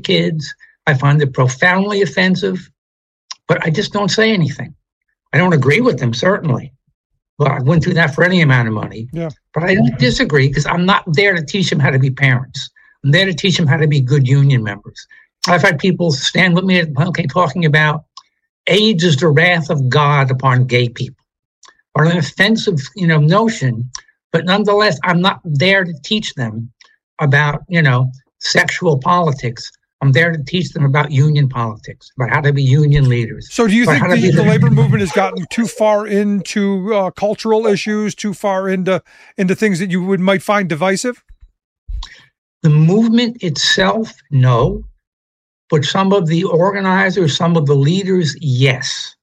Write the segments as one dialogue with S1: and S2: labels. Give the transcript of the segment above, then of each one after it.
S1: kids. I find it profoundly offensive, but I just don't say anything. I don't agree with them, certainly. Well, I wouldn't do that for any amount of money.
S2: Yeah.
S1: But I don't disagree because I'm not there to teach them how to be parents. I'm there to teach them how to be good union members. I've had people stand with me at talking about AIDS is the wrath of God upon gay people, or an offensive, notion. But nonetheless, I'm not there to teach them about, sexual politics. I'm there to teach them about union politics, about how to be union leaders.
S2: So do you think the labor movement has gotten too far into cultural issues, too far into things that you might find divisive?
S1: The movement itself, no. But some of the organizers, some of the leaders, yes.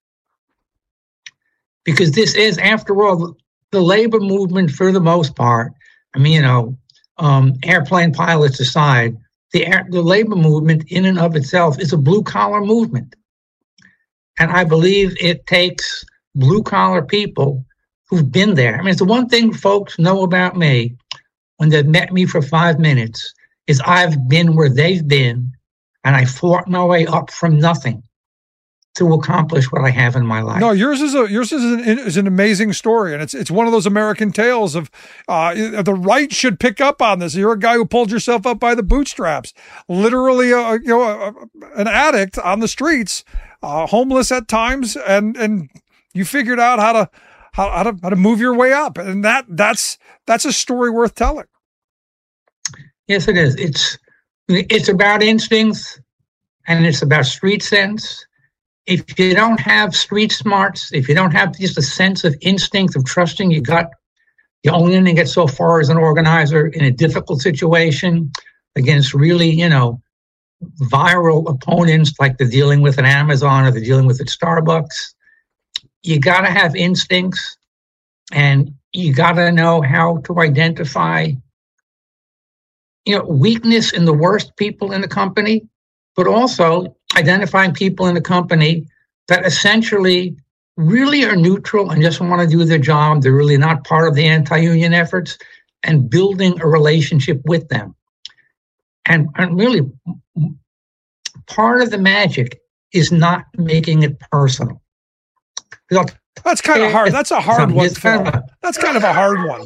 S1: Because this is, after all, the labor movement for the most part. I mean, airplane pilots aside, the labor movement in and of itself is a blue-collar movement. And I believe it takes blue-collar people who've been there. I mean, it's the one thing folks know about me when they've met me for 5 minutes is I've been where they've been, and I fought my way up from nothing to accomplish what I have in my life.
S2: No, yours is an amazing story, and it's one of those American tales of the right should pick up on this. You're a guy who pulled yourself up by the bootstraps, literally, an addict on the streets, homeless at times, and you figured out how to move your way up, and that's a story worth telling.
S1: Yes, it is. It's about instincts, and it's about street sense. If you don't have street smarts, if you don't have just a sense of instinct of trusting your gut, you're only going to get so far as an organizer in a difficult situation against really, viral opponents like they're dealing with at Amazon or they're dealing with at Starbucks. You got to have instincts, and you got to know how to identify, weakness in the worst people in the company, but also identifying people in the company that essentially really are neutral and just want to do their job. They're really not part of the anti-union efforts, and building a relationship with them. And really, part of the magic is not making it personal.
S2: That's kind of hard. That's a hard one. That's kind of a hard one.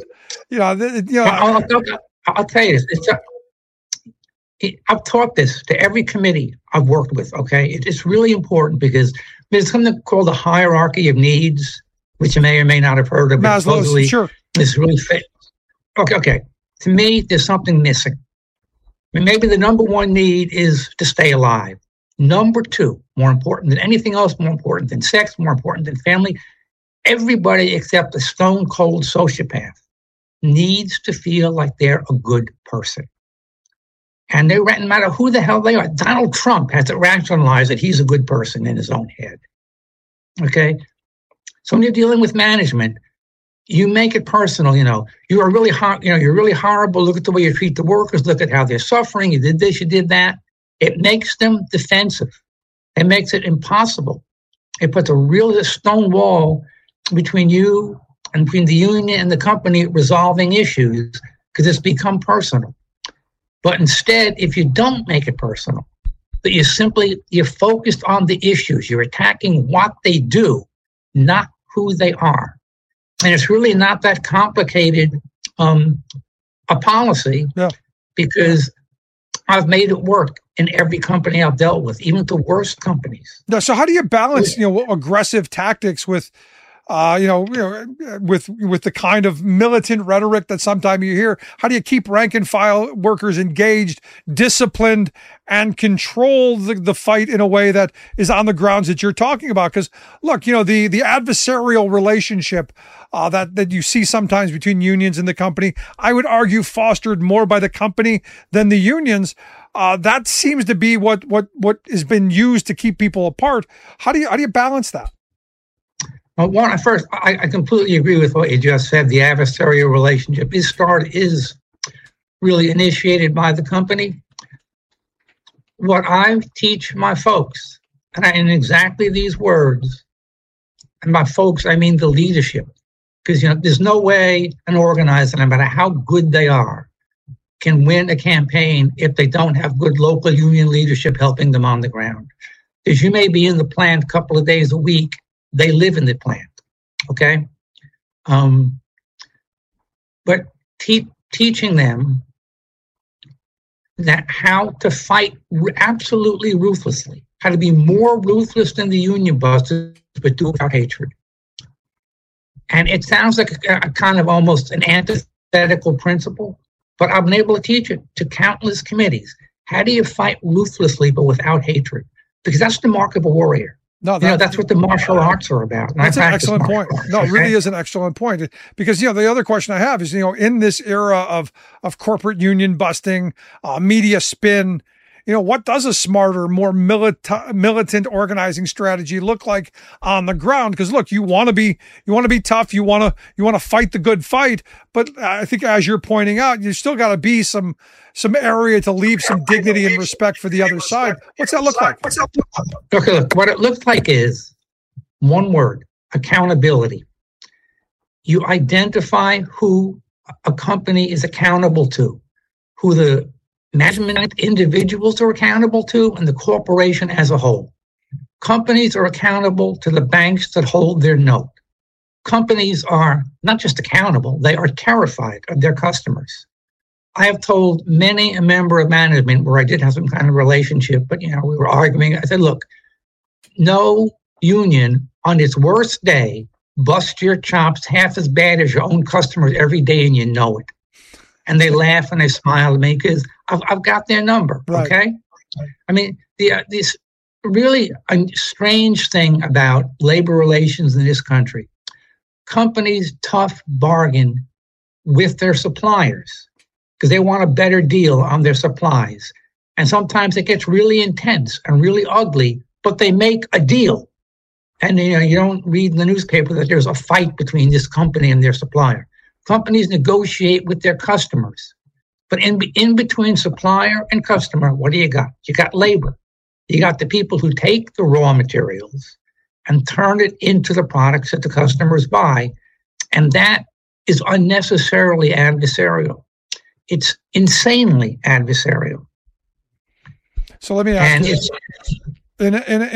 S1: I'll tell you this. I've taught this to every committee I've worked with, okay? It's really important because there's something called the hierarchy of needs, which you may or may not have heard of.
S2: Maslow's, sure.
S1: It's really famous. Okay. To me, there's something missing. I mean, maybe the number one need is to stay alive. Number two, more important than anything else, more important than sex, more important than family, everybody except a stone-cold sociopath needs to feel like they're a good person. And no matter who the hell they are, Donald Trump has to rationalize that he's a good person in his own head. Okay? So when you're dealing with management, you make it personal. You're really you're really horrible. Look at the way you treat the workers. Look at how they're suffering. You did this, you did that. It makes them defensive. It makes it impossible. It puts a stone wall between you and between the union and the company resolving issues because it's become personal. But instead, if you don't make it personal, that you're focused on the issues, you're attacking what they do, not who they are. And it's really not that complicated a policy, because I've made it work in every company I've dealt with, even the worst companies.
S2: No, so how do you balance, aggressive tactics with with the kind of militant rhetoric that sometimes you hear? How do you keep rank and file workers engaged, disciplined, and control the fight in a way that is on the grounds that you're talking about? Because look, the adversarial relationship that you see sometimes between unions and the company, I would argue fostered more by the company than the unions. That seems to be what has been used to keep people apart. How do you balance that?
S1: Well, first, I completely agree with what you just said. The adversarial relationship is really initiated by the company. What I teach my folks, and in exactly these words, and by folks, I mean the leadership, because there's no way an organizer, no matter how good they are, can win a campaign if they don't have good local union leadership helping them on the ground. Because you may be in the plant a couple of days a week, they live in the plant, okay? But teaching them that how to fight absolutely ruthlessly, how to be more ruthless than the union bosses, but do it without hatred. And it sounds like a kind of almost an antithetical principle, but I've been able to teach it to countless committees. How do you fight ruthlessly but without hatred? Because that's the mark of a warrior. No, that's what the martial arts are about.
S2: That's an excellent point. No, it really is an excellent point. Because, the other question I have is, in this era of corporate union busting, media spin, what does a smarter, more militant organizing strategy look like on the ground? Because look, you want to be tough. You want to fight the good fight. But I think, as you're pointing out, you still got to be some area to leave some dignity and respect for the other side. What's that look like?
S1: Okay, look, what it looks like is one word: accountability. You identify who a company is accountable to, who the management individuals are accountable to, and the corporation as a whole. Companies are accountable to the banks that hold their note. Companies are not just accountable, they are terrified of their customers. I have told many a member of management where I did have some kind of relationship, but we were arguing. I said, look, no union on its worst day busts your chops half as bad as your own customers every day, and you know it. And they laugh and they smile at me because I've got their number. Right. Okay. I mean, this really a strange thing about labor relations in this country. Companies tough bargain with their suppliers because they want a better deal on their supplies. And sometimes it gets really intense and really ugly, but they make a deal. And you don't read in the newspaper that there's a fight between this company and their supplier. Companies negotiate with their customers. But in between supplier and customer, what do you got? You got labor. You got the people who take the raw materials and turn it into the products that the customers buy. And that is unnecessarily adversarial. It's insanely adversarial.
S2: So let me ask you, in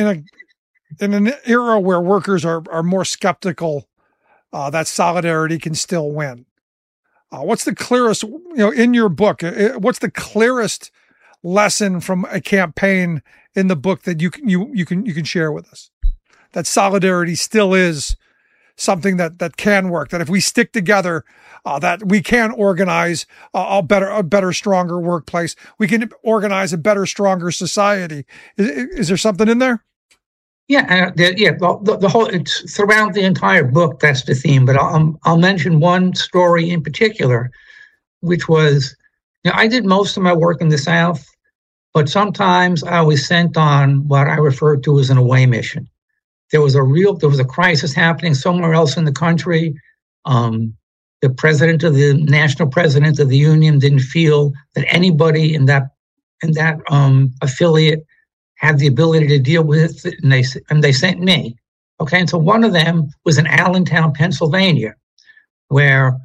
S2: an era where workers are more skeptical that solidarity can still win, what's the clearest, in your book, what's the clearest lesson from a campaign in the book that you can share with us? That solidarity still is something that can work, that if we stick together, that we can organize a better, stronger workplace. We can organize a better, stronger society. Is there something in there?
S1: Yeah, the whole, it's throughout the entire book, that's the theme, but I'll mention one story in particular, which was, I did most of my work in the South, but sometimes I was sent on what I referred to as an away mission. There was a crisis happening somewhere else in the country. The national president of the union didn't feel that anybody in that affiliate had the ability to deal with it, and they sent me. Okay, and so one of them was in Allentown, Pennsylvania, where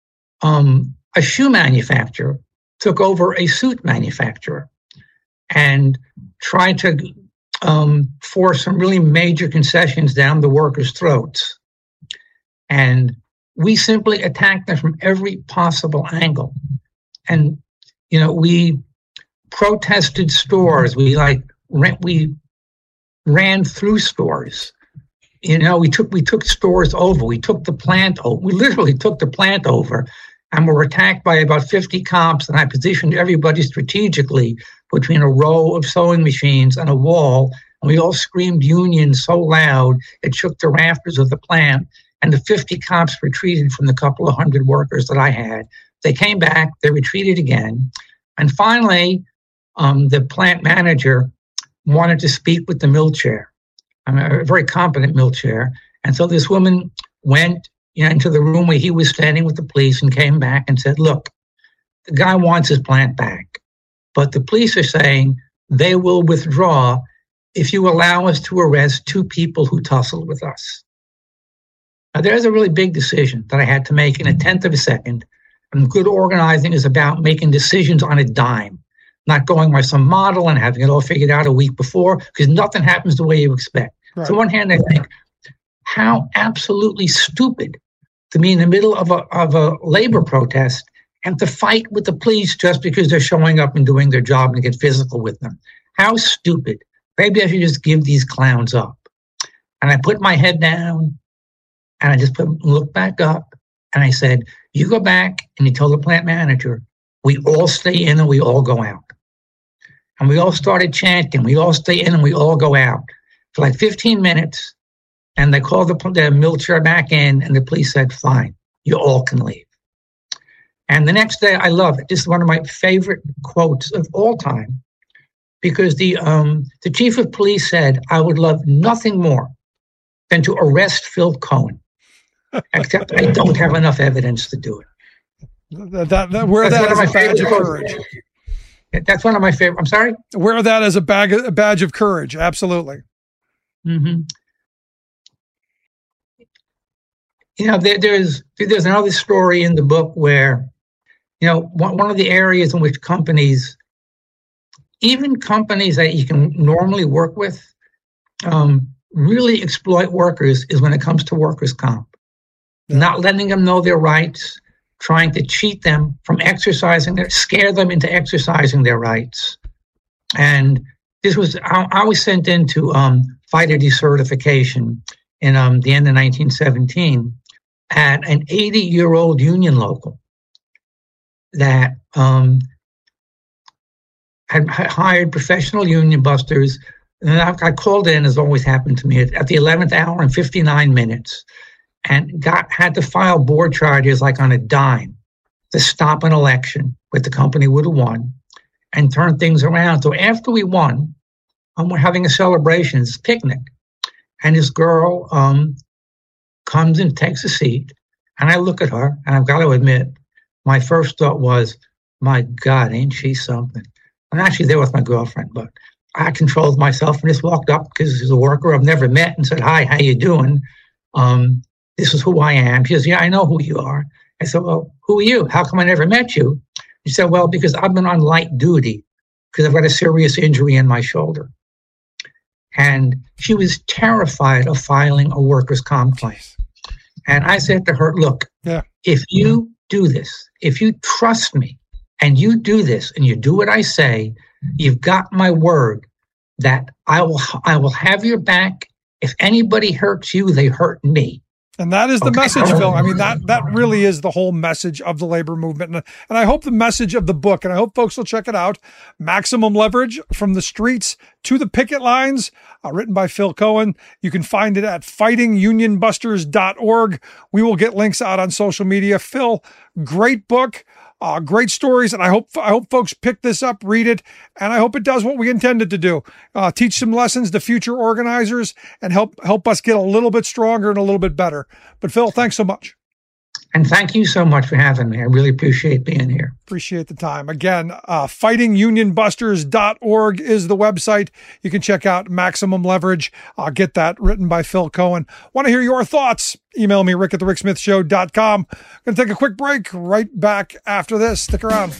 S1: a shoe manufacturer took over a suit manufacturer and tried to force some really major concessions down the workers' throats. And we simply attacked them from every possible angle. And, we protested stores. We ran through stores. We took stores over. We took the plant over. We literally took the plant over and were attacked by about 50 cops. And I positioned everybody strategically between a row of sewing machines and a wall. And we all screamed union so loud it shook the rafters of the plant. And the 50 cops retreated from the couple of hundred workers that I had. They came back. They retreated again. And finally, the plant manager wanted to speak with the mill chair. I'm a very competent mill chair. And so this woman went into the room where he was standing with the police and came back and said, look, the guy wants his plant back, but the police are saying they will withdraw if you allow us to arrest 2 people who tussled with us. Now, there's a really big decision that I had to make in a tenth of a second. And good organizing is about making decisions on a dime, not going by some model and having it all figured out a week before, because nothing happens the way you expect. Right. So on one hand, I think how absolutely stupid to be in the middle of a labor protest and to fight with the police just because they're showing up and doing their job and get physical with them. How stupid. Maybe I should just give these clowns up. And I put my head down and I just looked back up and I said, you go back and you tell the plant manager, we all stay in and we all go out. And we all started chanting, we all stay in and we all go out for like 15 minutes. And they called the mill chair back in and the police said, fine, you all can leave. And the next day, I love it. This is one of my favorite quotes of all time, because the chief of police said, I would love nothing more than to arrest Phil Cohen, except I don't have enough evidence to do it.
S2: Wear that as a badge of courage.
S1: That's one of my favorite. I'm sorry?
S2: Wear that as a badge of courage. Absolutely.
S1: Mm-hmm. You know, there's another story in the book where, you know, one of the areas in which companies, even companies that you can normally work with, really exploit workers is when it comes to workers' comp. Not letting them know their rights, trying to cheat them from scare them into exercising their rights. And this was, I was sent into fighter decertification in the end of 1917 at an 80-year-old union local that had hired professional union busters. And I called in, as always happened to me, at the 11th hour and 59 minutes, and had to file board charges like on a dime to stop an election where the company would have won and turn things around. So after we won, we're having a celebration, it's a picnic, and this girl comes and takes a seat, and I look at her, and I've got to admit, my first thought was, my God, ain't she something? I'm actually there with my girlfriend, but I controlled myself and just walked up because she's a worker I've never met and said, hi, how you doing? This is who I am. She says, yeah, I know who you are. I said, well, who are you? How come I never met you? She said, well, because I've been on light duty because I've got a serious injury in my shoulder. And she was terrified of filing a workers' comp claim. And I said to her, look, if you do this, if you trust me and you do this and you do what I say, you've got my word that I will have your back. If anybody hurts you, they hurt me.
S2: And that is the message, Phil. I mean, that really is the whole message of the labor movement. And I hope the message of the book, and I hope folks will check it out, Maximum Leverage, From the Streets to the Picket Lines, written by Phil Cohen. You can find it at fightingunionbusters.org. We will get links out on social media. Phil, great book. Great stories, and I hope folks pick this up, read it, and I hope it does what we intended to do: teach some lessons to future organizers and help us get a little bit stronger and a little bit better. But Phil, thanks so much.
S1: And thank you so much for having me. I really appreciate being here.
S2: Appreciate the time. Again, fightingunionbusters.org is the website. You can check out Maximum Leverage. Get that, written by Phil Cohen. Want to hear your thoughts? Email me, rick@thericksmithshow.com. Going to take a quick break. Right back after this. Stick around.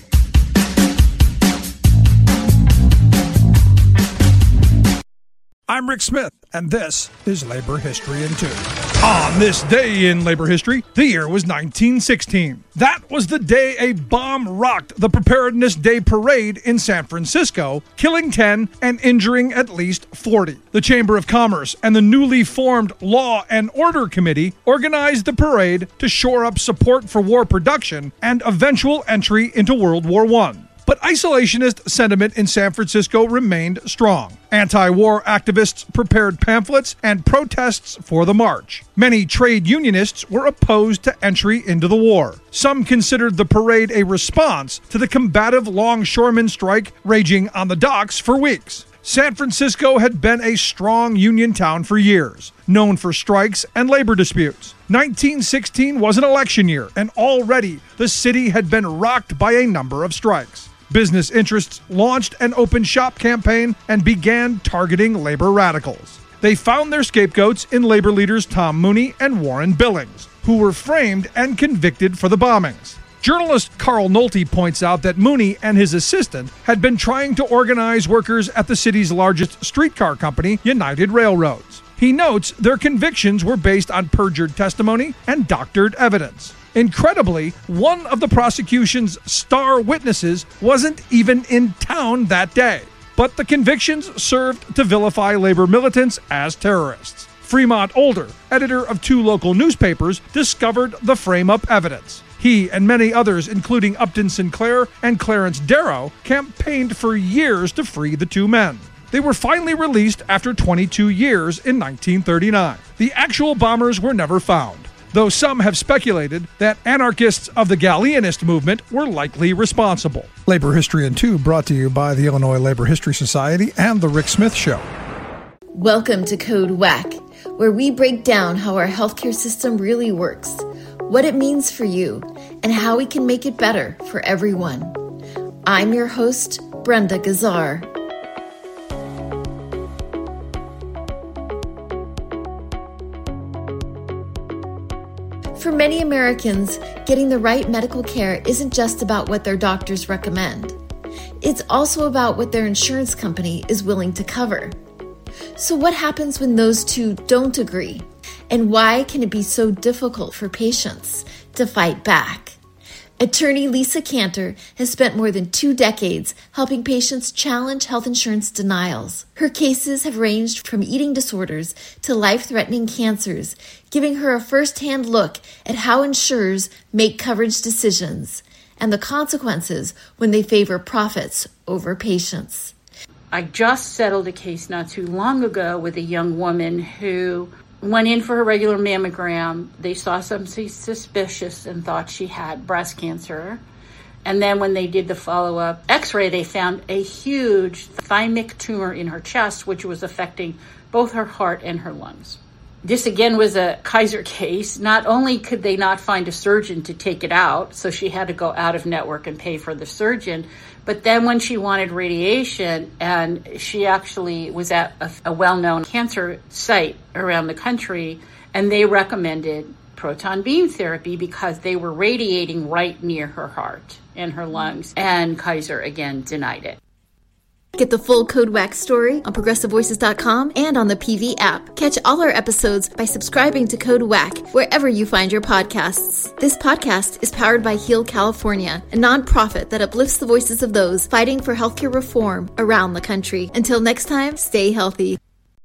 S2: I'm Rick Smith, and this is Labor History in 2. On this day in labor history, the year was 1916. That was the day a bomb rocked the Preparedness Day Parade in San Francisco, killing 10 and injuring at least 40. The Chamber of Commerce and the newly formed Law and Order Committee organized the parade to shore up support for war production and eventual entry into World War I. But isolationist sentiment in San Francisco remained strong. Anti-war activists prepared pamphlets and protests for the march. Many trade unionists were opposed to entry into the war. Some considered the parade a response to the combative longshoremen strike raging on the docks for weeks. San Francisco had been a strong union town for years, known for strikes and labor disputes. 1916 was an election year, and already the city had been rocked by a number of strikes. Business interests launched an open shop campaign and began targeting labor radicals. They found their scapegoats in labor leaders Tom Mooney and Warren Billings, who were framed and convicted for the bombings. Journalist Carl Nolte points out that Mooney and his assistant had been trying to organize workers at the city's largest streetcar company, United Railroads. He notes their convictions were based on perjured testimony and doctored evidence. Incredibly, one of the prosecution's star witnesses wasn't even in town that day. But the convictions served to vilify labor militants as terrorists. Fremont Older, editor of 2 local newspapers, discovered the frame-up evidence. He and many others, including Upton Sinclair and Clarence Darrow, campaigned for years to free the 2 men. They were finally released after 22 years in 1939. The actual bombers were never found, though some have speculated that anarchists of the Galleanist movement were likely responsible. Labor History in 2 brought to you by the Illinois Labor History Society and The Rick Smith Show.
S3: Welcome to Code WACK, where we break down how our healthcare system really works, what it means for you, and how we can make it better for everyone. I'm your host, Brenda Gazzar. For many Americans, getting the right medical care isn't just about what their doctors recommend. It's also about what their insurance company is willing to cover. So what happens when those two don't agree? And why can it be so difficult for patients to fight back? Attorney Lisa Cantor has spent more than 2 decades helping patients challenge health insurance denials. Her cases have ranged from eating disorders to life-threatening cancers, giving her a first-hand look at how insurers make coverage decisions and the consequences when they favor profits over patients.
S4: I just settled a case not too long ago with a young woman who went in for her regular mammogram. They saw something suspicious and thought she had breast cancer. And then when they did the follow-up x-ray, they found a huge thymic tumor in her chest, which was affecting both her heart and her lungs. This again was a Kaiser case. Not only could they not find a surgeon to take it out, so she had to go out of network and pay for the surgeon, but then when she wanted radiation, and she actually was at a well-known cancer site around the country, and they recommended proton beam therapy because they were radiating right near her heart and her lungs, and Kaiser again denied it.
S3: Get the full Code WACK story on ProgressiveVoices.com and on the PV app. Catch all our episodes by subscribing to Code WACK wherever you find your podcasts. This podcast is powered by Heal California, a nonprofit that uplifts the voices of those fighting for healthcare reform around the country. Until next time, stay healthy.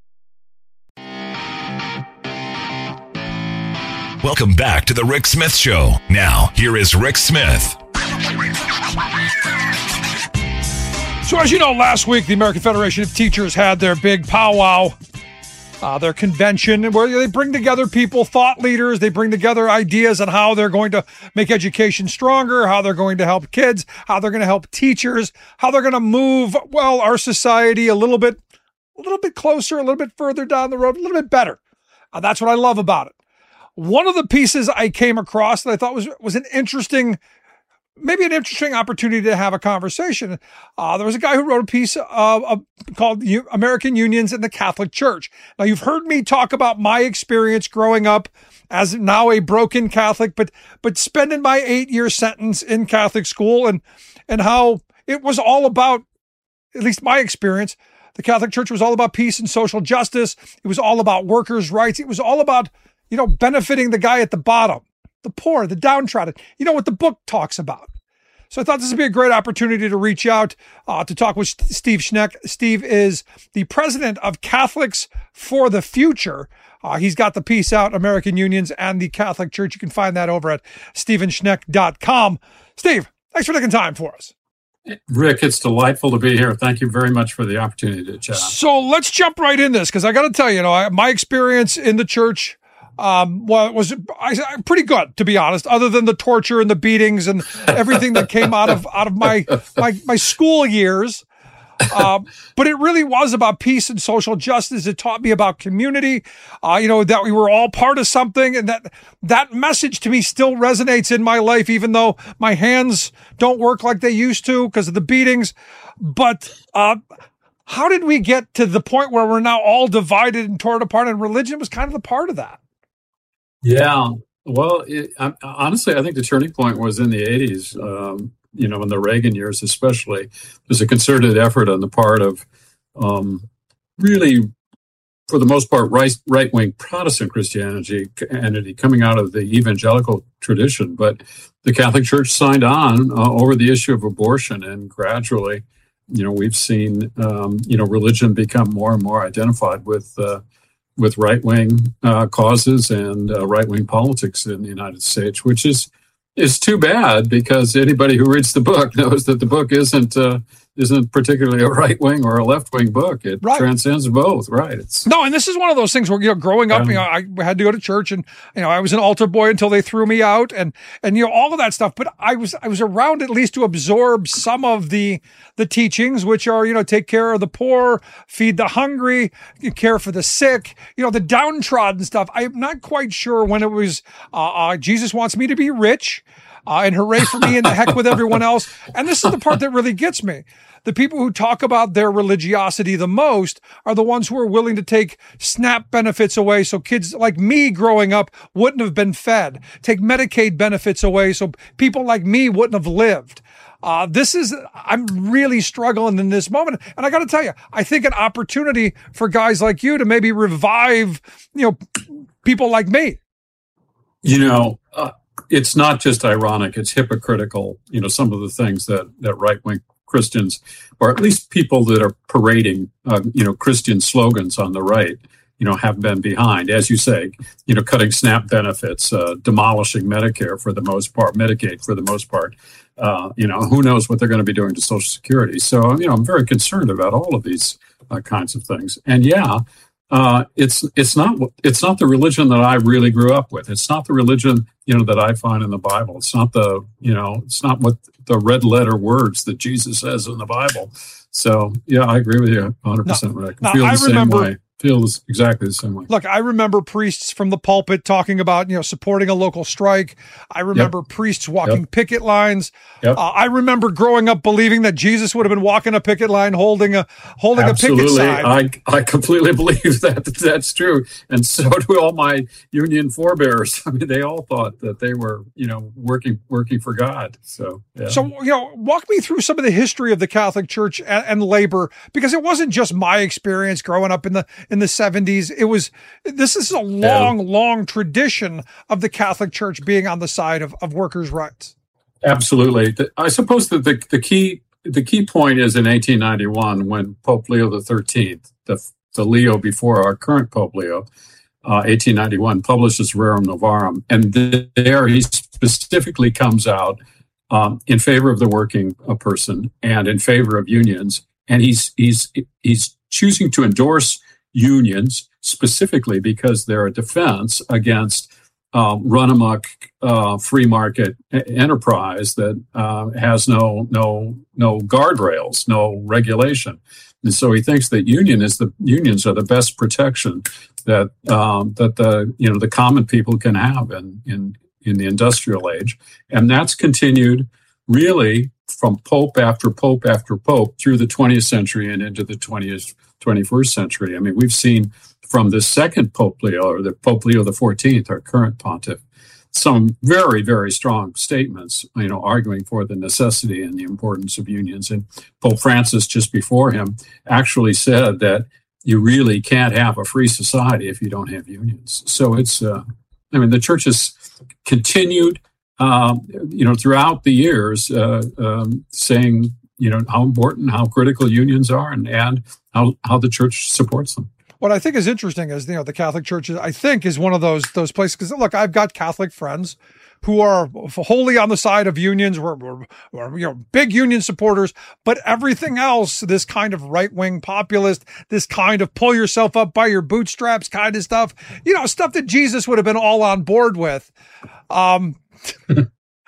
S5: Welcome back to The Rick Smith Show. Now, here is Rick Smith.
S2: So as you know, last week, the American Federation of Teachers had their big powwow, their convention, where they bring together people, thought leaders. They bring together ideas on how they're going to make education stronger, how they're going to help kids, how they're going to help teachers, how they're going to move, well, our society a little bit closer, a little bit further down the road, a little bit better. That's what I love about it. One of the pieces I came across that I thought was an interesting opportunity to have a conversation. There was a guy who wrote a piece called American Unions in the Catholic Church. Now, you've heard me talk about my experience growing up as now a broken Catholic, but spending my 8-year sentence in Catholic school and how it was all about, at least my experience, the Catholic Church was all about peace and social justice. It was all about workers' rights. It was all about, benefiting the guy at the bottom, the poor, the downtrodden, what the book talks about. So I thought this would be a great opportunity to reach out to talk with Steve Schneck. Steve is the president of Catholics for the Future. He's got the piece out, American Unions and the Catholic Church. You can find that over at stephenschneck.com. Steve, thanks for taking time for us.
S6: Rick, it's delightful to be here. Thank you very much for the opportunity to chat.
S2: So let's jump right in this, because I got to tell you, my experience in the church it was pretty good, to be honest, other than the torture and the beatings and everything that came out of my school years. But it really was about peace and social justice. It taught me about community, that we were all part of something, and that message to me still resonates in my life, even though my hands don't work like they used to because of the beatings. But how did we get to the point where we're now all divided and torn apart, and religion was kind of the part of that?
S6: Yeah. Well, honestly, I think the turning point was in the 80s, in the Reagan years especially. There's a concerted effort on the part of really, for the most part, right-wing Protestant Christianity coming out of the evangelical tradition. But the Catholic Church signed on over the issue of abortion, and gradually, we've seen, religion become more and more identified with right-wing causes and right-wing politics in the United States, which is too bad, because anybody who reads the book knows that the book isn't particularly a right-wing or a left-wing book. It transcends both, right?
S2: And this is one of those things where, growing up, I had to go to church, and, I was an altar boy until they threw me out, and all of that stuff. But I was around at least to absorb some of the teachings, which are, take care of the poor, feed the hungry, care for the sick, the downtrodden stuff. I'm not quite sure when it was, Jesus wants me to be rich, and hooray for me and the heck with everyone else. And this is the part that really gets me. The people who talk about their religiosity the most are the ones who are willing to take SNAP benefits away so kids like me growing up wouldn't have been fed, take Medicaid benefits away so people like me wouldn't have lived. I'm really struggling in this moment. And I got to tell you, I think an opportunity for guys like you to maybe revive, people like me.
S6: It's not just ironic, it's hypocritical, some of the things that right-wing Christians, or at least people that are parading, Christian slogans on the right, have been behind, as you say, cutting SNAP benefits, demolishing Medicaid for the most part, who knows what they're going to be doing to Social Security. So, I'm very concerned about all of these kinds of things. And it's not the religion that I really grew up with. It's not the religion, that I find in the Bible. It's not it's not what the red letter words that Jesus says in the Bible. So, I agree with you 100%. Rick. I feel the same way. Feels exactly the same way.
S2: Look, I remember priests from the pulpit talking about, supporting a local strike. I remember priests walking picket lines. I remember growing up believing that Jesus would have been walking a picket line holding a picket sign.
S6: I completely believe that that's true. And so do all my union forebears. I mean, they all thought that they were, working for God. So,
S2: walk me through some of the history of the Catholic Church and labor, because it wasn't just my experience growing up in the 70s. This is a long tradition of the Catholic Church being on the side of workers' rights.
S6: Absolutely. I suppose that the key point is in 1891, when Pope Leo XIII, the Leo before our current Pope Leo, 1891, publishes Rerum Novarum, and there he specifically comes out in favor of the working person and in favor of unions, and he's choosing to endorse unions specifically because they're a defense against run amok free market enterprise that has no guardrails, no regulation, and so he thinks that unions are the best protection that the common people can have in the industrial age, and that's continued really from pope after pope after pope through the 20th century and into the 21st century. I mean, we've seen from the second Pope Leo, or the Pope Leo XIV, our current pontiff, some very, very strong statements, arguing for the necessity and the importance of unions. And Pope Francis, just before him, actually said that you really can't have a free society if you don't have unions. So it's, the church has continued, throughout the years, saying, how important, how critical unions are, and how the church supports them.
S2: What I think is interesting is, the Catholic Church, I think, is one of those places, because look, I've got Catholic friends who are wholly on the side of unions, we're big union supporters, but everything else, this kind of right-wing populist, this kind of pull yourself up by your bootstraps kind of stuff, stuff that Jesus would have been all on board with. But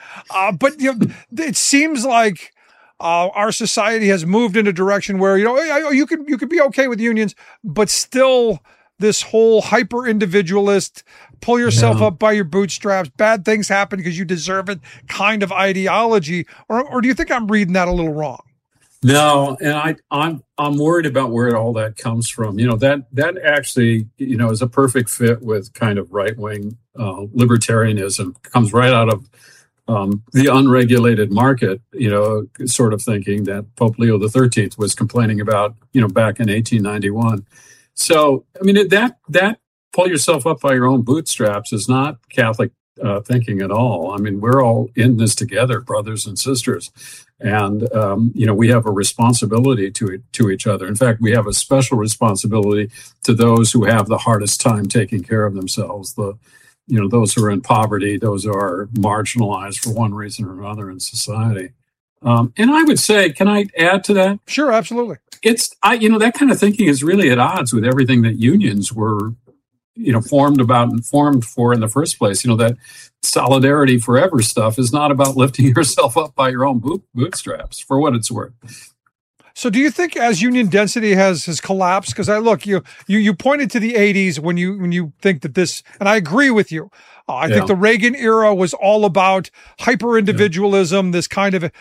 S2: it seems like our society has moved in a direction where, you could be okay with unions, but still this whole hyper individualist, pull yourself up by your bootstraps, bad things happen because you deserve it kind of ideology. Or do you think I'm reading that a little wrong?
S6: No, and I'm worried about where all that comes from. That actually is a perfect fit with kind of right wing libertarianism. Comes right out of the unregulated market, sort of thinking that Pope Leo XIII was complaining about, back in 1891. So, I mean, that pull yourself up by your own bootstraps is not Catholic thinking at all. I mean, we're all in this together, brothers and sisters. And, we have a responsibility to each other. In fact, we have a special responsibility to those who have the hardest time taking care of themselves, those who are in poverty, those who are marginalized for one reason or another in society. And I would say, can I add to that?
S2: Sure, absolutely.
S6: That kind of thinking is really at odds with everything that unions were, formed for in the first place. That solidarity forever stuff is not about lifting yourself up by your own bootstraps, for what it's worth.
S2: So do you think as union density has collapsed? Because you pointed to the 80s when you think that this, and I agree with you. I think the Reagan era was all about hyper individualism, this kind of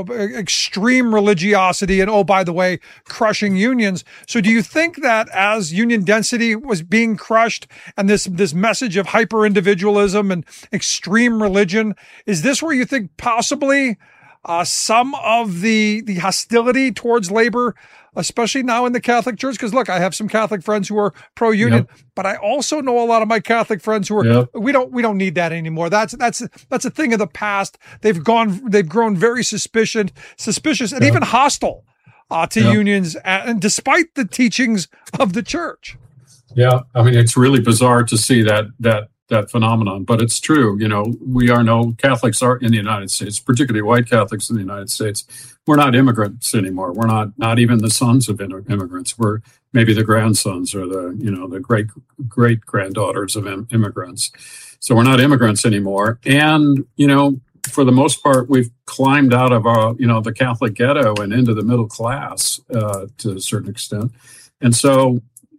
S2: extreme religiosity, and oh, by the way, crushing unions. So do you think that as union density was being crushed and this message of hyper individualism and extreme religion, is this where you think possibly some of the hostility towards labor, especially now in the Catholic Church? Because look, I have some Catholic friends who are pro-union, but I also know a lot of my Catholic friends who are we don't need that anymore. That's a thing of the past. They've grown very suspicious, and even hostile to unions, and despite the teachings of the Church.
S6: Yeah, I mean, it's really bizarre to see that phenomenon, but it's true. Catholics are in the United States, particularly white Catholics in the United States. We're not immigrants anymore. We're not even the sons of immigrants. We're maybe the grandsons or the great granddaughters of immigrants. So we're not immigrants anymore. And, for the most part, we've climbed out of the Catholic ghetto and into the middle class to a certain extent. And so,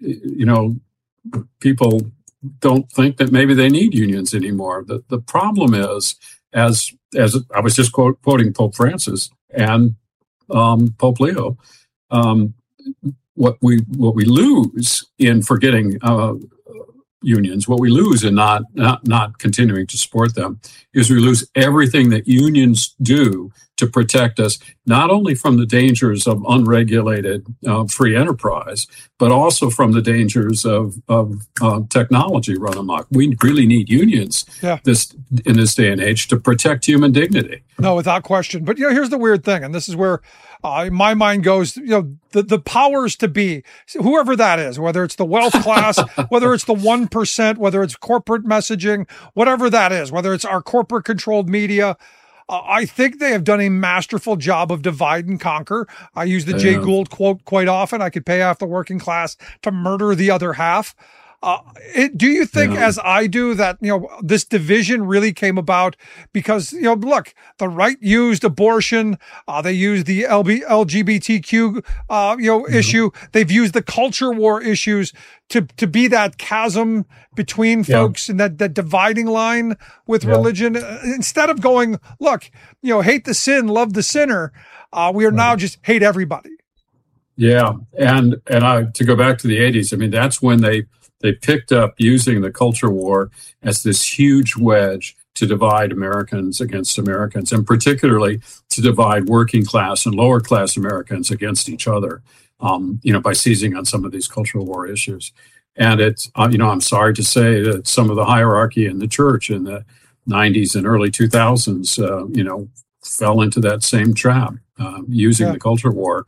S6: people don't think that maybe they need unions anymore. The problem is, as I was just quoting Pope Francis and Pope Leo, what we lose in forgetting unions, what we lose in not continuing to support them, is we lose everything that unions do to protect us, not only from the dangers of unregulated free enterprise, but also from the dangers of technology run amok. We really need unions in this day and age to protect human dignity.
S2: No, without question. But here's the weird thing, and this is where my mind goes. The powers to be, whoever that is, whether it's the wealth class, whether it's the 1%, whether it's corporate messaging, whatever that is, whether it's our corporate controlled media. I think they have done a masterful job of divide and conquer. I use the Jay Gould quote quite often. I could pay off the working class to murder the other half. Do you think, as I do, that this division really came about because look, the right used abortion, they used the LGBTQ issue, they've used the culture war issues to be that chasm between folks and that dividing line with religion. Instead of going, look, hate the sin, love the sinner, we are now just hate everybody.
S6: Yeah, and to go back to the 80s, I mean, that's when they picked up using the culture war as this huge wedge to divide Americans against Americans, and particularly to divide working class and lower class Americans against each other, by seizing on some of these cultural war issues. And it's, I'm sorry to say that some of the hierarchy in the church in the 90s and early 2000s, fell into that same trap, using the culture war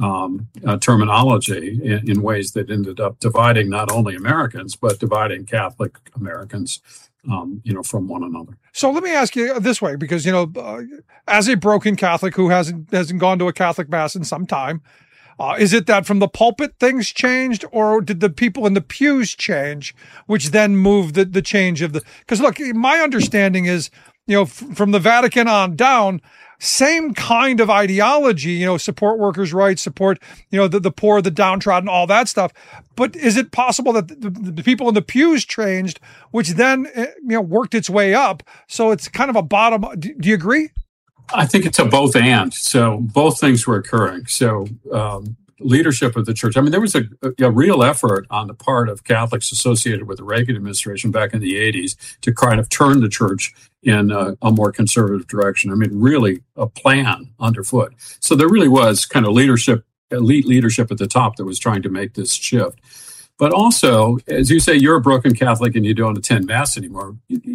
S6: terminology in ways that ended up dividing not only Americans, but dividing Catholic Americans, from one another.
S2: So let me ask you this way, because, as a broken Catholic who hasn't gone to a Catholic mass in some time, is it that from the pulpit things changed, or did the people in the pews change, which then moved the change of the, because look, my understanding is, from the Vatican on down, same kind of ideology, support workers' rights, support, the poor, the downtrodden, all that stuff. But is it possible that the people in the pews changed, which then, worked its way up? So it's kind of a bottom. Do you agree?
S6: I think it's a both and. So both things were occurring. So leadership of the church. I mean, there was a real effort on the part of Catholics associated with the Reagan administration back in the 80s to kind of turn the church in a more conservative direction. I mean, really a plan underfoot. So there really was kind of elite leadership at the top that was trying to make this shift. But also, as you say, you're a broken Catholic and you don't attend Mass anymore.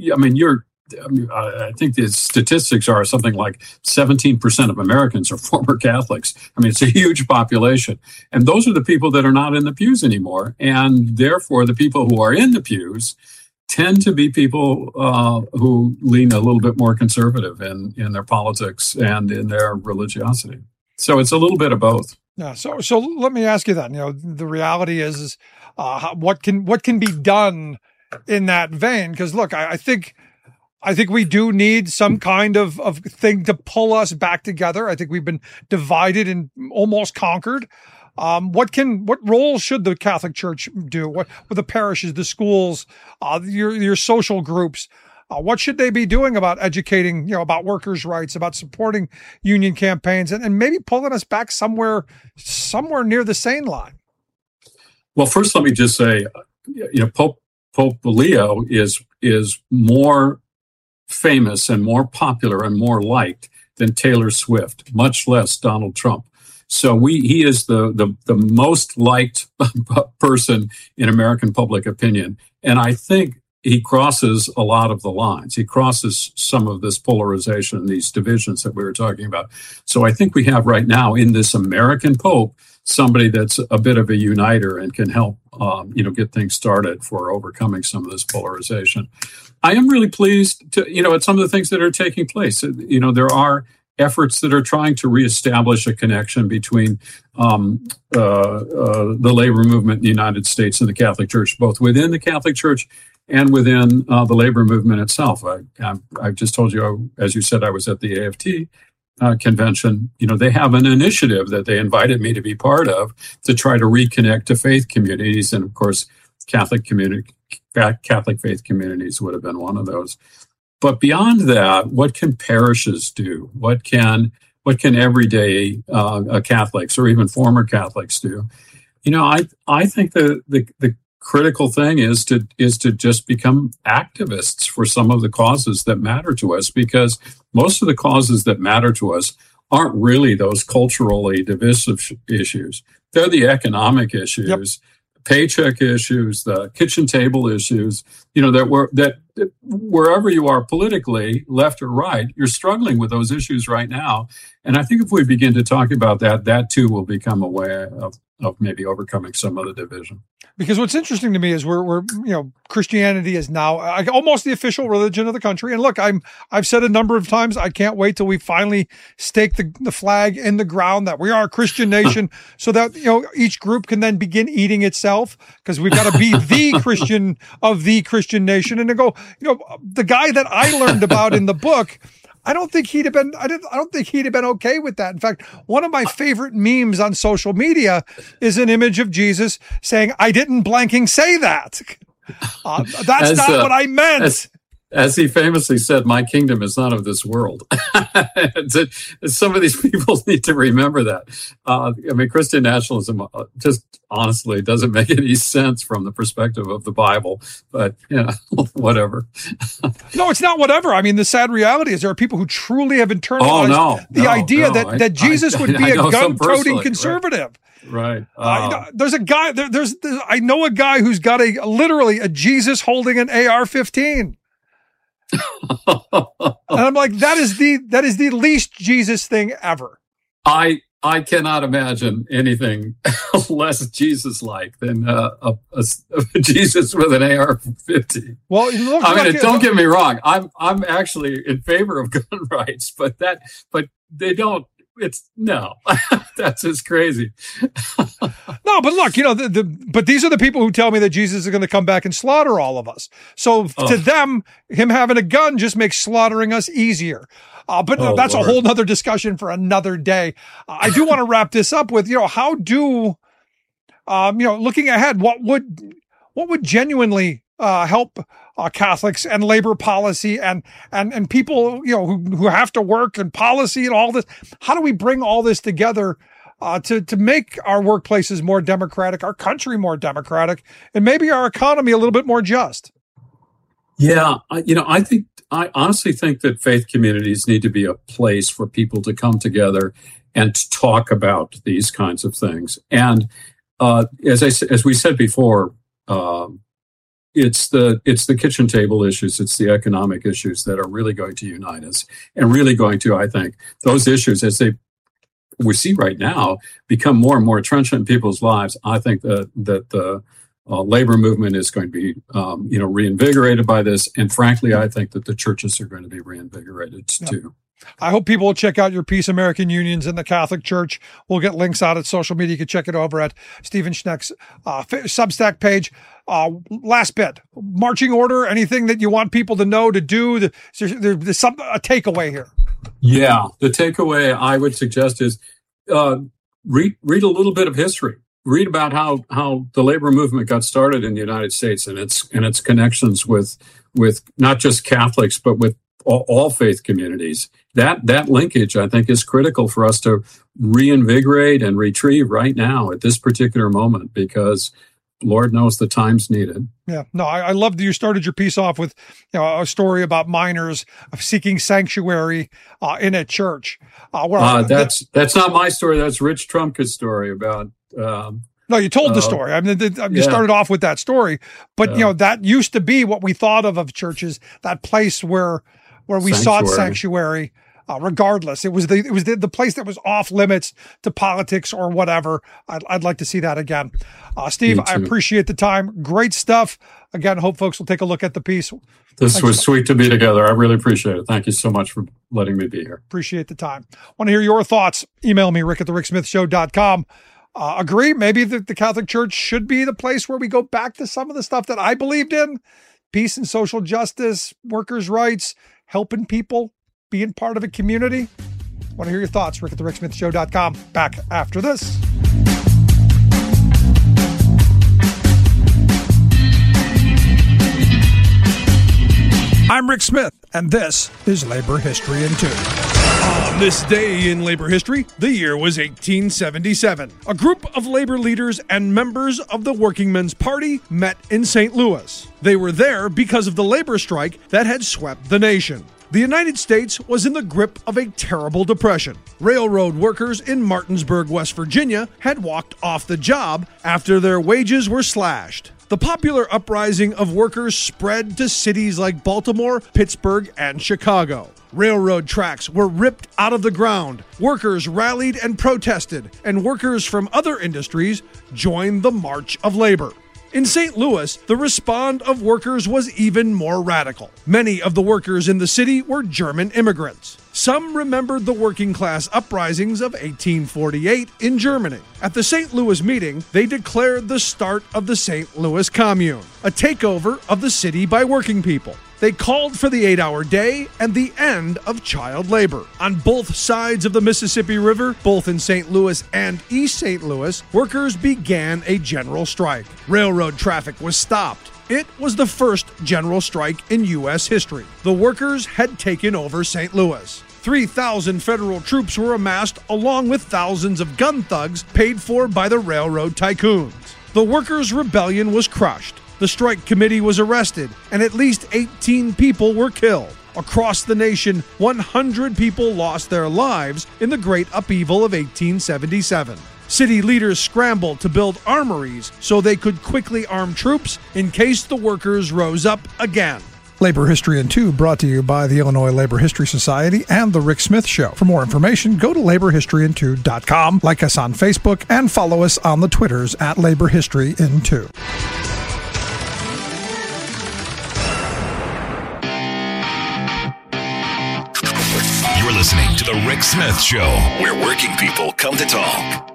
S6: I think the statistics are something like 17% of Americans are former Catholics. I mean, it's a huge population. And those are the people that are not in the pews anymore. And therefore, the people who are in the pews tend to be people who lean a little bit more conservative in their politics and in their religiosity. So it's a little bit of both.
S2: Yeah. So let me ask you then, the reality is what can be done in that vein? Because look, I think we do need some kind of thing to pull us back together. I think we've been divided and almost conquered. What role should the Catholic Church do? What with the parishes, the schools, your social groups? What should they be doing about educating, about workers' rights, about supporting union campaigns, and maybe pulling us back somewhere near the sane line?
S6: Well, first, let me just say, Pope Leo is more famous and more popular and more liked than Taylor Swift, much less Donald Trump. So he is the most liked person in American public opinion. And I think he crosses a lot of the lines. He crosses some of this polarization, these divisions that we were talking about. So I think we have right now in this American Pope somebody that's a bit of a uniter and can help, get things started for overcoming some of this polarization. I am really pleased to, at some of the things that are taking place. There are efforts that are trying to reestablish a connection between the labor movement in the United States and the Catholic Church, both within the Catholic Church and within the labor movement itself. I just told you, as you said, I was at the AFT convention. They have an initiative that they invited me to be part of to try to reconnect to faith communities. And of course, Catholic faith communities would have been one of those. But beyond that, what can parishes do? What can everyday Catholics or even former Catholics do? I think the critical thing is to just become activists for some of the causes that matter to us, because most of the causes that matter to us aren't really those culturally divisive issues. They're the economic issues. Yep. Paycheck issues, the kitchen table issues, that wherever you are politically, left or right, you're struggling with those issues right now. And I think if we begin to talk about that too will become a way of maybe overcoming some of the division. Because
S2: what's interesting to me is we're Christianity is now almost the official religion of the country. And look, I've said a number of times, I can't wait till we finally stake the flag in the ground that we are a Christian nation, so that each group can then begin eating itself, because we've got to be the Christian of the Christian nation. And to go, the guy that I learned about in the book, I don't think he'd have been okay with that. In fact, one of my favorite memes on social media is an image of Jesus saying, "I didn't blanking say that." That's not what I meant.
S6: As he famously said, "My kingdom is not of this world." Some of these people need to remember that. Christian nationalism just honestly doesn't make any sense from the perspective of the Bible, but whatever.
S2: No, it's not whatever. The sad reality is there are people who truly have internalized the idea that Jesus would be a gun-toting conservative.
S6: Right.
S2: There's a guy. I know a guy who's got literally a Jesus holding an AR-15. And I'm like, that is the least Jesus thing ever.
S6: I cannot imagine anything less Jesus-like than a Jesus with an AR-15.
S2: Well,
S6: don't get me wrong. I'm actually in favor of gun rights, but they don't. That's just crazy.
S2: No, but look, but these are the people who tell me that Jesus is going to come back and slaughter all of us. So to them, him having a gun just makes slaughtering us easier. But that's Lord. A whole nother discussion for another day. I do want to wrap this up with, how do, looking ahead, what would genuinely help Catholics and labor policy and people, who have to work and policy and all this? How do we bring all this together to make our workplaces more democratic, our country more democratic, and maybe our economy a little bit more just?
S6: Yeah, I honestly think that faith communities need to be a place for people to come together and to talk about these kinds of things. And as we said before, it's the kitchen table issues, it's the economic issues that are really going to unite us, and really going to, I think, those issues, as we see right now, become more and more entrenched in people's lives. I think that the labor movement is going to be, reinvigorated by this, and frankly, I think that the churches are going to be reinvigorated too.
S2: I hope people will check out your Peace American Unions in the Catholic Church. We'll get links out at social media. You can check it over at Stephen Schneck's Substack page. Last bit, marching order, anything that you want people to know to do? There's a takeaway here.
S6: Yeah, the takeaway I would suggest is read a little bit of history. Read about how the labor movement got started in the United States and its connections with not just Catholics, but with all faith communities. That linkage, I think, is critical for us to reinvigorate and retrieve right now at this particular moment, because Lord knows the time's needed.
S2: Yeah, no, I love that you started your piece off with a story about minors seeking sanctuary in a church.
S6: That's not my story. That's Rich Trumka's story about.
S2: No, you told the story. I mean, you started off with that story, but that used to be what we thought of churches, that place where we sought sanctuary. Regardless, it was the place that was off limits to politics or whatever. I'd like to see that again. Steve, I appreciate the time. Great stuff. Again, hope folks will take a look at the piece.
S6: This was sweet to be together. I really appreciate it. Thank you so much for letting me be here.
S2: Appreciate the time. Want to hear your thoughts? Email me, rick@thericksmithshow.com. Agree? Maybe the Catholic Church should be the place where we go back to some of the stuff that I believed in: peace and social justice, workers' rights, helping people, being part of a community. Want to hear your thoughts? rick@thericksmithshow.com. Back after this. I'm Rick Smith, and this is Labor History in 2. On this day in labor history, the year was 1877. A group of labor leaders and members of the Working Men's Party met in St. Louis. They were there because of the labor strike that had swept the nation. The United States was in the grip of a terrible depression. Railroad workers in Martinsburg, West Virginia, had walked off the job after their wages were slashed. The popular uprising of workers spread to cities like Baltimore, Pittsburgh, and Chicago. Railroad tracks were ripped out of the ground. Workers rallied and protested, and workers from other industries joined the March of Labor. In St. Louis, the response of workers was even more radical. Many of the workers in the city were German immigrants. Some remembered the working class uprisings of 1848 in Germany. At the St. Louis meeting, they declared the start of the St. Louis Commune, a takeover of the city by working people. They called for the 8-hour day and the end of child labor. On both sides of the Mississippi River, both in St. Louis and East St. Louis, workers began a general strike. Railroad traffic was stopped. It was the first general strike in U.S. history. The workers had taken over St. Louis. 3,000 federal troops were amassed, along with thousands of gun thugs paid for by the railroad tycoons. The workers' rebellion was crushed. The strike committee was arrested, and at least 18 people were killed. Across the nation, 100 people lost their lives in the Great Upheaval of 1877. City leaders scrambled to build armories so they could quickly arm troops in case the workers rose up again. Labor History in 2 brought to you by the Illinois Labor History Society and The Rick Smith Show. For more information, go to laborhistoryin2.com, like us on Facebook, and follow us on the Twitters at Labor History in 2.
S5: You're listening to The Rick Smith Show, where working people come to talk.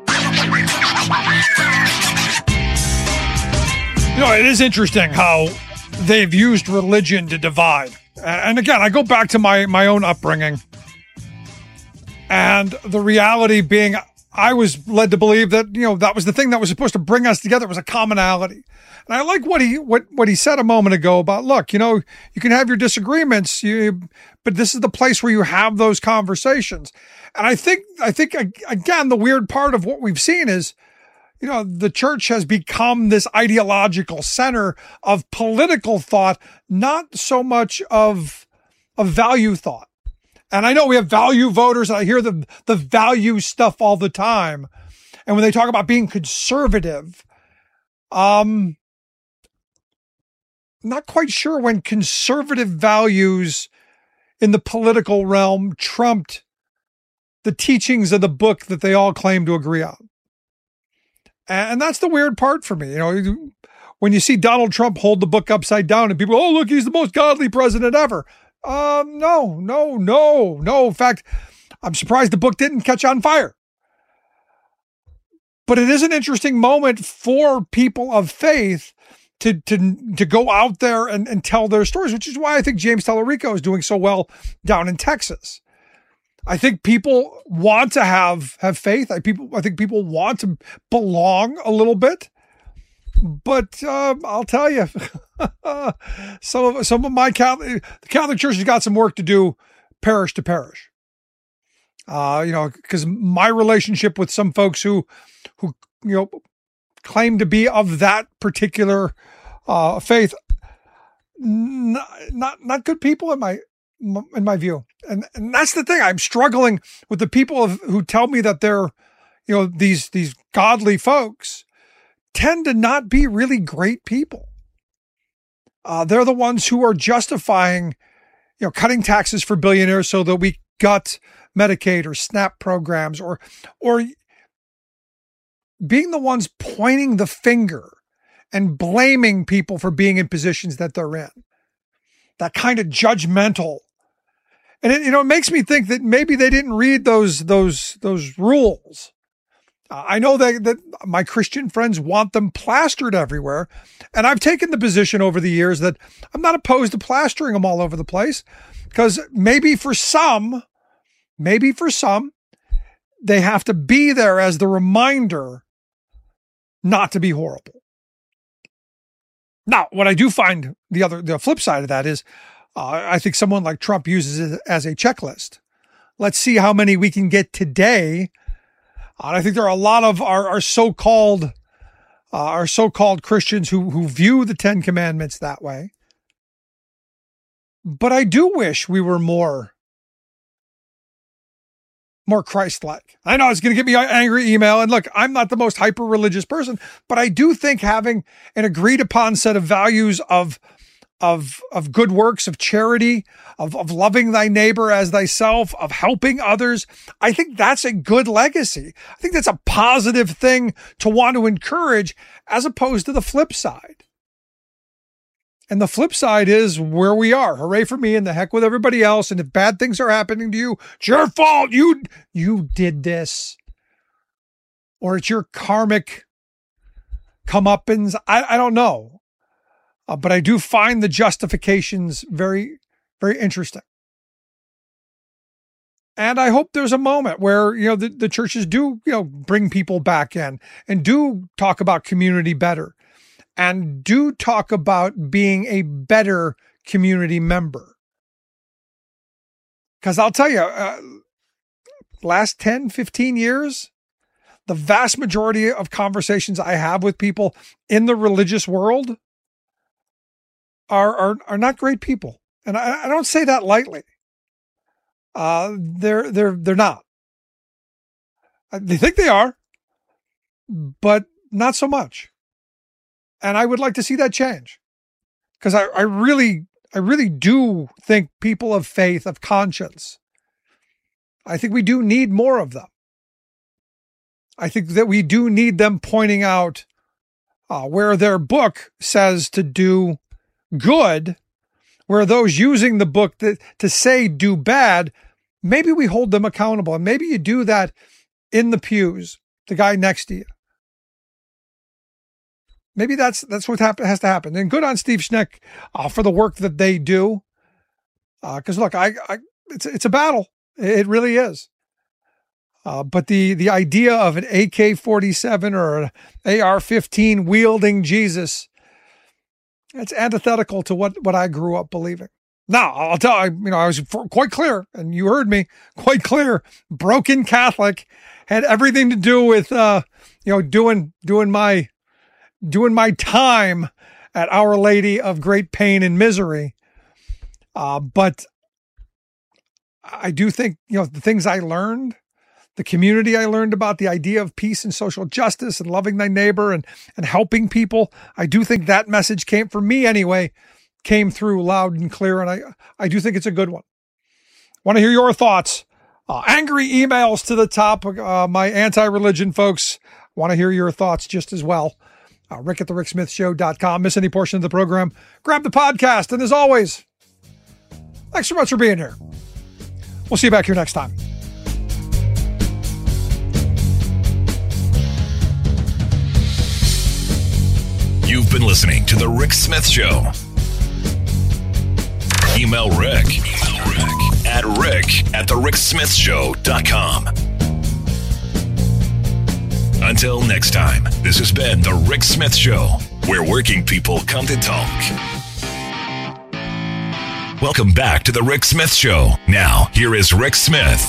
S2: It is interesting how they've used religion to divide. And again, I go back to my own upbringing. And the reality being, I was led to believe that, that was the thing that was supposed to bring us together, was a commonality. And I like what he said a moment ago about, look, you can have your disagreements, but this is the place where you have those conversations. And I think again, the weird part of what we've seen is, the church has become this ideological center of political thought, not so much of value thought. And I know we have value voters, and I hear the value stuff all the time. And when they talk about being conservative, not quite sure when conservative values in the political realm trumped the teachings of the book that they all claim to agree on. And that's the weird part for me. When you see Donald Trump hold the book upside down and people, oh, look, he's the most godly president ever. No. In fact, I'm surprised the book didn't catch on fire. But it is an interesting moment for people of faith to go out there and tell their stories, which is why I think James Tallarico is doing so well down in Texas. I think people want to have faith. I think people want to belong a little bit. But I'll tell you, some of the Catholic Church has got some work to do, parish to parish. Because my relationship with some folks who claim to be of that particular faith, not good people in my view. And that's the thing. I'm struggling with the people who tell me that they're, these godly folks tend to not be really great people. They're the ones who are justifying, cutting taxes for billionaires so that we gut Medicaid or SNAP programs, or being the ones pointing the finger and blaming people for being in positions that they're in. That kind of judgmental. And it makes me think that maybe they didn't read those rules. I know that my Christian friends want them plastered everywhere. And I've taken the position over the years that I'm not opposed to plastering them all over the place, because maybe for some, they have to be there as the reminder not to be horrible. Now, what I do find the flip side of that is, I think someone like Trump uses it as a checklist. Let's see how many we can get today. And I think there are a lot of our so-called Christians who view the Ten Commandments that way. But I do wish we were more Christ-like. I know it's going to get me an angry email. And look, I'm not the most hyper-religious person, but I do think having an agreed upon set of values of good works, of charity, of loving thy neighbor as thyself, of helping others, I think that's a good legacy. I think that's a positive thing to want to encourage, as opposed to the flip side. And the flip side is where we are. Hooray for me and the heck with everybody else. And if bad things are happening to you, it's your fault. You did this. Or it's your karmic comeuppance. I don't know. But I do find the justifications very, very interesting. And I hope there's a moment where, the churches do, bring people back in and do talk about community better and do talk about being a better community member. Because I'll tell you, last 10, 15 years, the vast majority of conversations I have with people in the religious world are not great people. And I don't say that lightly. They're not. They think they are, but not so much. And I would like to see that change, because I really do think people of faith, of conscience, I think we do need more of them. I think that we do need them pointing out where their book says to do good, where those using the book to say do bad, maybe we hold them accountable. And maybe you do that in the pews, the guy next to you. Maybe that's what has to happen. And good on Steve Schneck for the work that they do. Because look, it's a battle. It really is. But the idea of an AK-47 or an AR-15 wielding Jesus, it's antithetical to what I grew up believing. Now, I'll tell you, I was quite clear, and you heard me, quite clear, broken Catholic, had everything to do with, doing my time at Our Lady of Great Pain and Misery. But I do think, the things I learned, the community I learned about, the idea of peace and social justice and loving thy neighbor and helping people, I do think that message came, for me anyway, came through loud and clear, and I do think it's a good one. Want to hear your thoughts? Angry emails to the top. My anti-religion folks want to hear your thoughts just as well. Rick at the ricksmithshow.com. Miss any portion of the program, grab the podcast. And as always, thanks so much for being here. We'll see you back here next time.
S5: You've been listening to The Rick Smith Show. Email Rick at rick@thericksmithshow.com. Until next time, this has been The Rick Smith Show, where working people come to talk. Welcome back to The Rick Smith Show. Now, here is Rick Smith.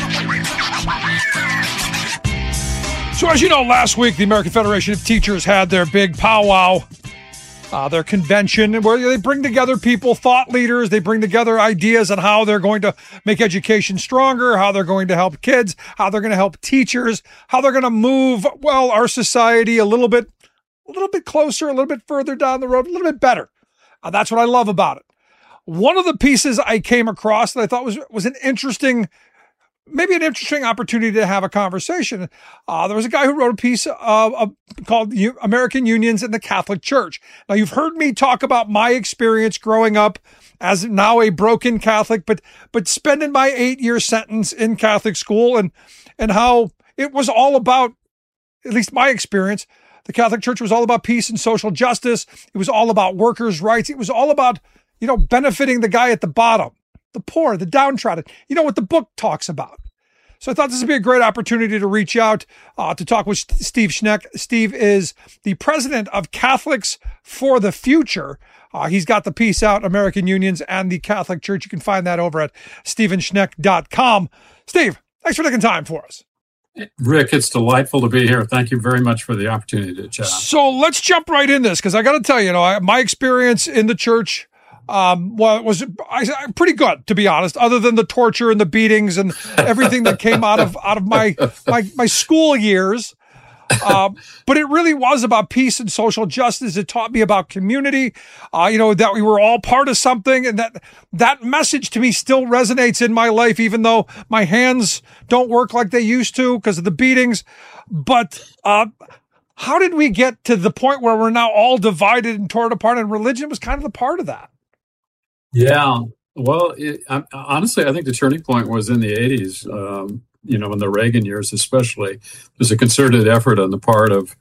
S2: So as you know, last week, the American Federation of Teachers had their big powwow, their convention, where they bring together people, thought leaders. They bring together ideas on how they're going to make education stronger, how they're going to help kids, how they're going to help teachers, how they're going to move, our society a little bit closer, a little bit further down the road, a little bit better. That's what I love about it. One of the pieces I came across that I thought was an interesting opportunity to have a conversation. There was a guy who wrote a piece called American Unions in the Catholic Church. Now, you've heard me talk about my experience growing up as now a broken Catholic, but spending my 8-year sentence in Catholic school and how it was all about, at least my experience, the Catholic Church was all about peace and social justice. It was all about workers' rights. It was all about, benefiting the guy at the bottom, the poor, the downtrodden, what the book talks about. So I thought this would be a great opportunity to reach out to talk with Steve Schneck. Steve is the president of Catholics for the Future. He's got the piece out, American Unions and the Catholic Church. You can find that over at stephenschneck.com. Steve, thanks for taking time for us.
S6: Rick, it's delightful to be here. Thank you very much for the opportunity to chat.
S2: So let's jump right in this, because I got to tell you, my experience in the church was pretty good, to be honest, other than the torture and the beatings and everything that came out of my school years. But it really was about peace and social justice. It taught me about community, that we were all part of something. And that message to me still resonates in my life, even though my hands don't work like they used to because of the beatings. But, how did we get to the point where we're now all divided and torn apart, and religion was kind of the part of that?
S6: Yeah. Well, honestly, I think the turning point was in the 80s, in the Reagan years especially. There's a concerted effort on the part of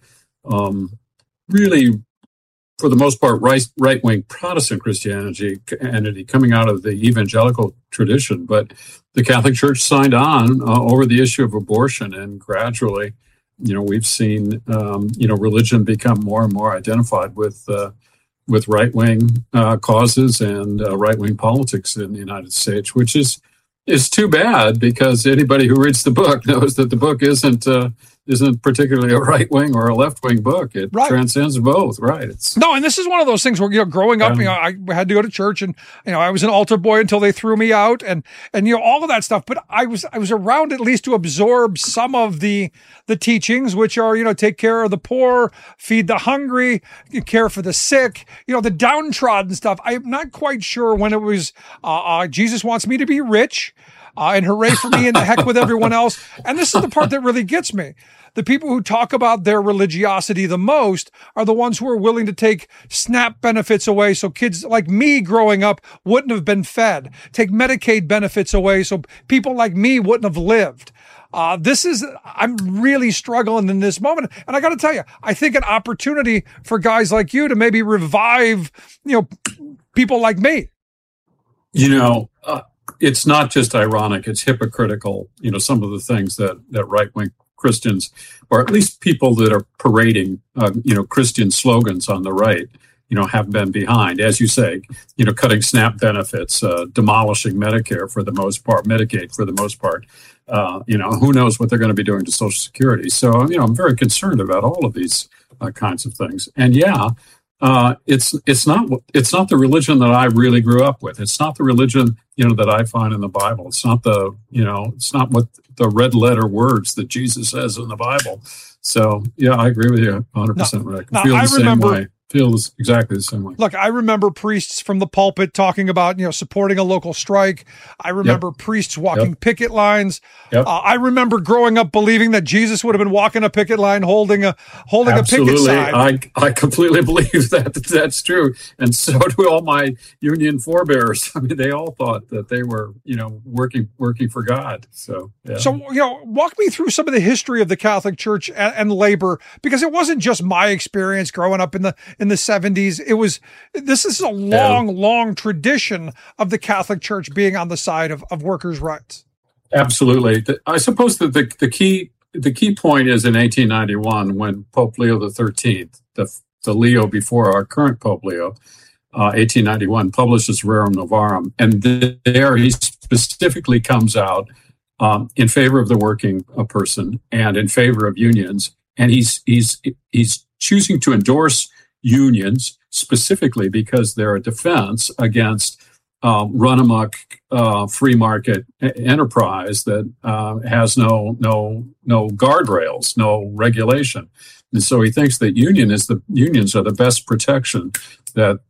S6: really, for the most part, right-wing Protestant Christianity coming out of the evangelical tradition. But the Catholic Church signed on over the issue of abortion, and gradually, we've seen, religion become more and more identified with right-wing causes and right-wing politics in the United States, which is too bad, because anybody who reads the book knows that the book isn't particularly a right-wing or a left-wing book. It transcends both, right?
S2: And this is one of those things where, growing up, I had to go to church, and, I was an altar boy until they threw me out and all of that stuff. But I was around at least to absorb some of the teachings, which are, take care of the poor, feed the hungry, care for the sick, the downtrodden stuff. I'm not quite sure when it was, Jesus wants me to be rich. And hooray for me and the heck with everyone else. And this is the part that really gets me. The people who talk about their religiosity the most are the ones who are willing to take SNAP benefits away so kids like me growing up wouldn't have been fed. Take Medicaid benefits away so people like me wouldn't have lived. I'm really struggling in this moment. And I got to tell you, I think an opportunity for guys like you to maybe revive, people like me.
S6: it's not just ironic, it's hypocritical, some of the things that right-wing Christians, or at least people that are parading, Christian slogans on the right, have been behind. As you say, cutting SNAP benefits, demolishing Medicare for the most part, Medicaid for the most part. Who knows what they're going to be doing to Social Security. So, I'm very concerned about all of these kinds of things. And it's not the religion that I really grew up with. It's not the religion, that I find in the Bible. It's not it's not what the red letter words that Jesus says in the Bible. So, I agree with you 100%, Rick. I feel the same way. Feels exactly the same way.
S2: Look, I remember priests from the pulpit talking about, supporting a local strike. I remember priests walking picket lines. I remember growing up believing that Jesus would have been walking a picket line holding a picket sign.
S6: I completely believe that that's true. And so do all my union forebears. I mean, they all thought that they were, working for God. So,
S2: walk me through some of the history of the Catholic Church and labor, because it wasn't just my experience growing up in the 70s. This is a long tradition of the Catholic Church being on the side of workers' rights.
S6: Absolutely. I suppose that the key point is in 1891 when Pope Leo XIII, the Leo before our current Pope Leo, 1891, publishes Rerum Novarum, and there he specifically comes out in favor of the working person and in favor of unions, and he's choosing to endorse unions specifically because they're a defense against run amok free market enterprise that has no guardrails, no regulation, and so he thinks that unions are the best protection that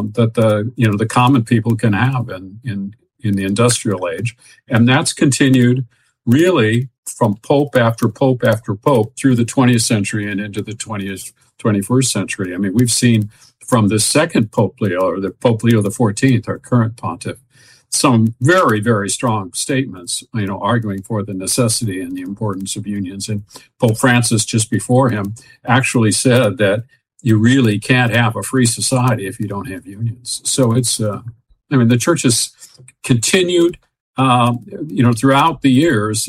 S6: the common people can have in the industrial age, and that's continued really from pope after pope after pope through the 20th century and into the 21st century. I mean, we've seen from the second Pope Leo, or the Pope Leo XIV, our current pontiff, some very, very strong statements, arguing for the necessity and the importance of unions. And Pope Francis, just before him, actually said that you really can't have a free society if you don't have unions. So it's, the church has continued, throughout the years,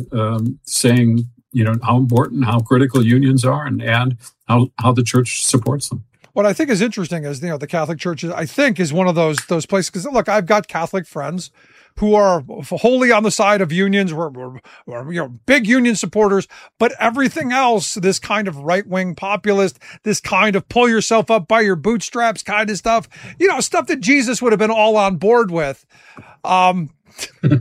S6: saying, how important, how critical unions are, and how the church supports them.
S2: What I think is interesting is, the Catholic Church, I think, is one of those places. Because look, I've got Catholic friends who are wholly on the side of unions. We're big union supporters, but everything else, this kind of right-wing populist, this kind of pull yourself up by your bootstraps kind of stuff, stuff that Jesus would have been all on board with. But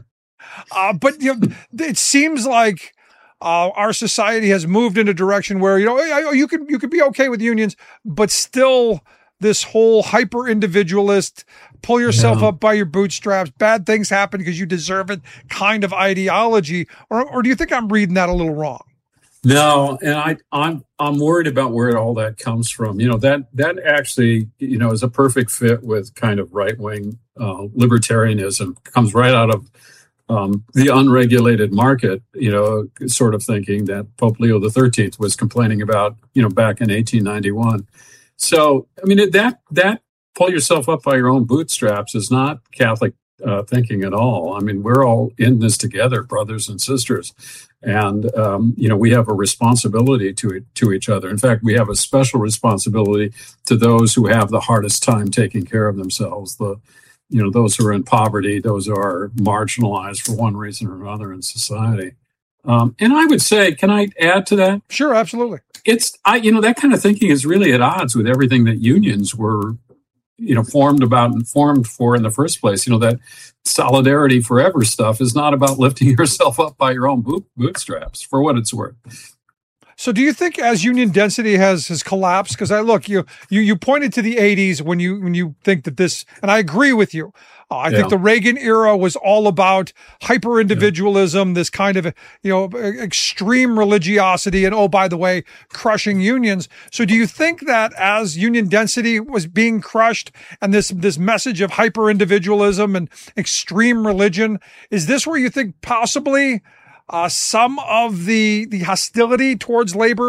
S2: it seems like our society has moved in a direction where, you could be okay with unions, but still this whole hyper individualist, pull yourself up by your bootstraps, bad things happen because you deserve it kind of ideology. Or do you think I'm reading that a little wrong?
S6: No, and I'm worried about where all that comes from. That actually, is a perfect fit with kind of right-wing libertarianism. Comes right out of the unregulated market, sort of thinking that Pope Leo XIII was complaining about, back in 1891. So, that pull yourself up by your own bootstraps is not Catholic thinking at all. We're all in this together, brothers and sisters. And, we have a responsibility to each other. In fact, we have a special responsibility to those who have the hardest time taking care of themselves, those who are in poverty, those who are marginalized for one reason or another in society. And I would say, can I add to that?
S2: Sure, absolutely.
S6: That kind of thinking is really at odds with everything that unions were, formed for in the first place. That solidarity forever stuff is not about lifting yourself up by your own bootstraps, for what it's worth.
S2: So do you think as union density has collapsed? Because you pointed to the 80s when you think that this, and I agree with you. I think the Reagan era was all about hyper individualism, this kind of extreme religiosity, and by the way, crushing unions. So do you think that as union density was being crushed, and this message of hyper individualism and extreme religion, is this where you think possibly some of the hostility towards labor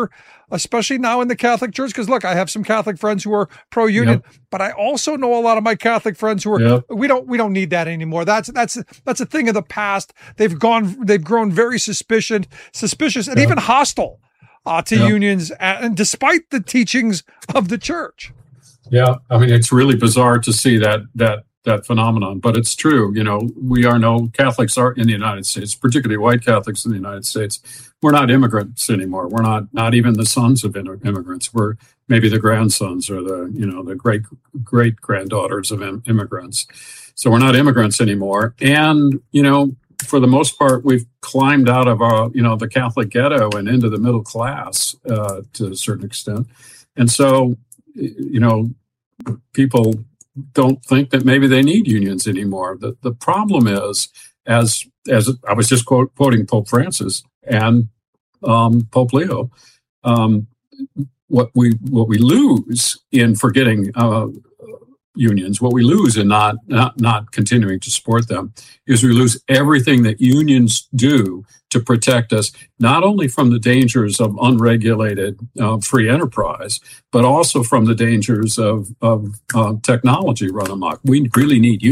S2: especially now in the Catholic Church. Because look, I have some Catholic friends who are pro-union, but I also know a lot of my Catholic friends who are we don't need that anymore. That's a thing of the past. They've grown very suspicious, and even hostile to unions, and despite the teachings of the church. Yeah,
S6: I mean, it's really bizarre to see that phenomenon, but it's true. Catholics are in the United States, particularly white Catholics in the United States. We're not immigrants anymore. We're not even the sons of immigrants. We're maybe the grandsons or the great granddaughters of immigrants. So we're not immigrants anymore. And, for the most part, we've climbed out of our, the Catholic ghetto and into the middle class to a certain extent. And so, people don't think that maybe they need unions anymore. The problem is, as I was just quoting Pope Francis and Pope Leo, what we lose in forgetting unions, what we lose in not continuing to support them, is we lose everything that unions do to protect us, not only from the dangers of unregulated free enterprise, but also from the dangers of technology run amok. We really need unions.